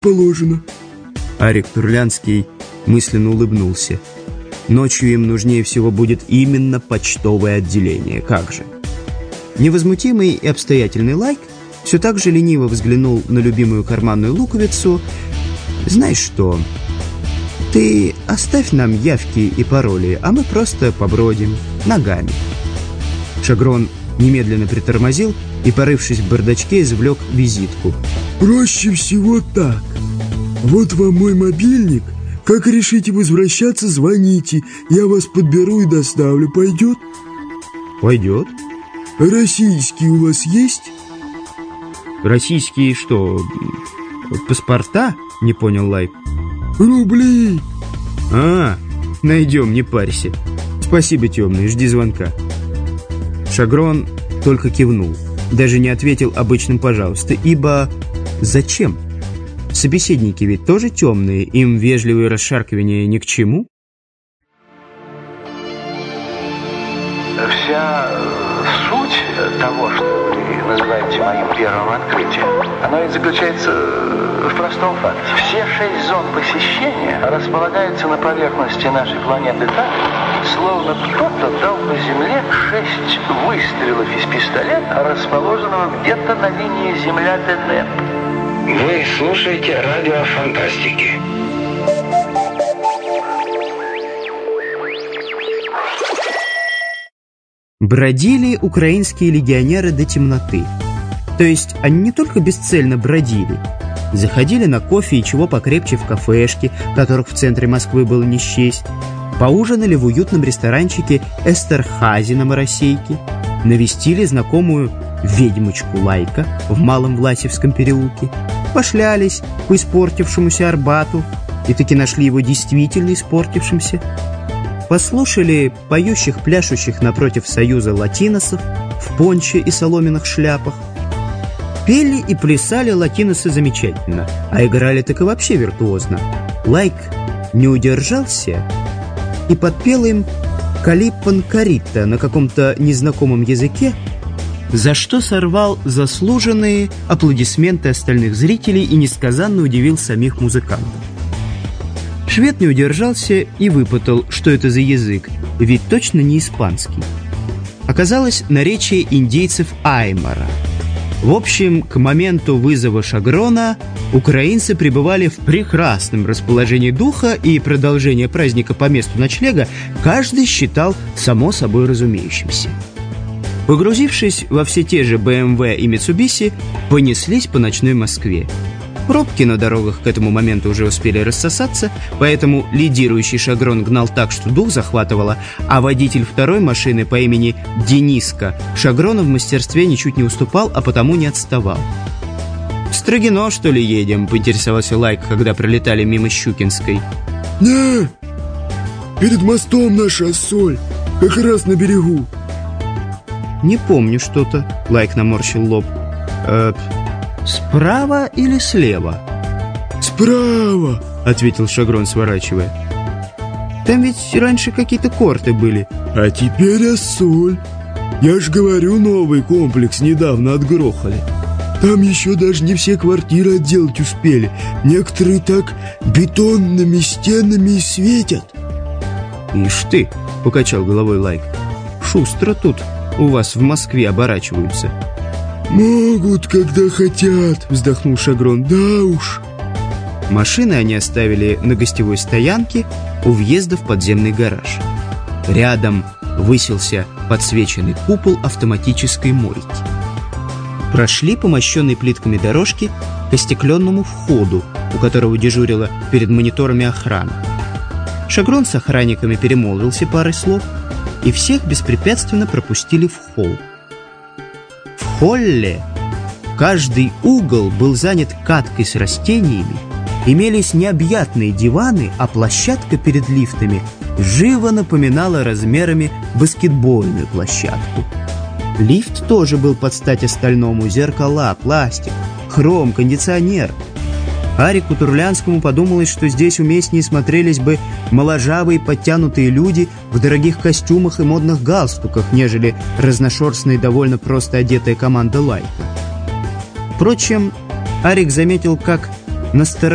положено. Арик Турлянский мысленно улыбнулся. Ночью им нужнее всего будет именно почтовое отделение. Как же? Невозмутимый и обстоятельный Лайк все так же лениво взглянул на любимую карманную луковицу. «Знаешь что? Ты оставь нам явки и пароли, а мы просто побродим ногами». Шагрон немедленно притормозил и, порывшись в бардачке, извлек визитку. «Проще всего так. Вот вам мой мобильник. Как решите возвращаться, звоните. Я вас подберу и доставлю. Пойдет?» «Пойдет». «Российский у вас есть?» «Российские что, паспорта?» — не понял Лайк. «Рубли». Найдем, не парься. Спасибо, темный, жди звонка». Шагрон только кивнул, даже не ответил обычным «пожалуйста», ибо зачем? Собеседники ведь тоже темные, им вежливые расшаркивания ни к чему. Вся суть того, что вы называете моим первым открытием, оно и заключается в простом факте. Все 6 зон посещения располагаются на поверхности нашей планеты так, словно кто-то дал по Земле 6 выстрелов из пистолета, расположенного где-то на линии Земля-ДН. Вы слушаете радио фантастики. Бродили украинские легионеры до темноты. То есть они не только бесцельно бродили, заходили на кофе и чего покрепче в кафешки, которых в центре Москвы было не счесть, поужинали в уютном ресторанчике Эстерхази на Моросейке, навестили знакомую ведьмочку Лайка в Малом Власевском переулке, пошлялись по испортившемуся Арбату и таки нашли его действительно испортившимся, послушали поющих, пляшущих напротив Союза латиносов в понче и соломенных шляпах. Пели и плясали латиносы замечательно, а играли так и вообще виртуозно. Лайк не удержался и подпел им «Калиппон Каритта» на каком-то незнакомом языке, за что сорвал заслуженные аплодисменты остальных зрителей и несказанно удивил самих музыкантов. Швед не удержался и выпытал, что это за язык, ведь точно не испанский. Оказалось, наречие индейцев Аймара. В общем, к моменту вызова Шагрона украинцы пребывали в прекрасном расположении духа, и продолжение праздника по месту ночлега каждый считал само собой разумеющимся. Погрузившись во все те же BMW и Mitsubishi, понеслись по ночной Москве. Пробки на дорогах к этому моменту уже успели рассосаться, поэтому лидирующий Шагрон гнал так, что дух захватывало, а водитель второй машины по имени Дениска Шагрону в мастерстве ничуть не уступал, а потому не отставал. «В Строгино, что ли, едем?» — поинтересовался Лайк, когда пролетали мимо Щукинской. «Не, перед мостом наша соль, как раз на берегу». «Не помню что-то», — Лайк наморщил лоб. «Справа или слева?» «Справа», — ответил Шагрон, сворачивая. «Там ведь раньше какие-то корты были». «А теперь Ассоль. Я ж говорю, новый комплекс недавно отгрохали. Там еще даже не все квартиры отделать успели. Некоторые так бетонными стенами и светят». «Ишь ты», — покачал головой Лайк, — «шустро тут у вас в Москве оборачиваются». «Могут, когда хотят», — вздохнул Шагрон. «Да уж». Машины они оставили на гостевой стоянке у въезда в подземный гараж. Рядом высился подсвеченный купол автоматической мойки. Прошли по мощенной плитками дорожке к остекленному входу, у которого дежурила перед мониторами охрана. Шагрон с охранниками перемолвился парой слов, и всех беспрепятственно пропустили в холл. В холле каждый угол был занят каткой с растениями, имелись необъятные диваны, а площадка перед лифтами живо напоминала размерами баскетбольную площадку. Лифт тоже был под стать остальному: зеркала, пластик, хром, кондиционер. Арику Турлянскому подумалось, что здесь уместнее смотрелись бы моложавые подтянутые люди в дорогих костюмах и модных галстуках, нежели разношерстная и довольно просто одетая команда Лайка. Впрочем, Арик заметил, как настороженно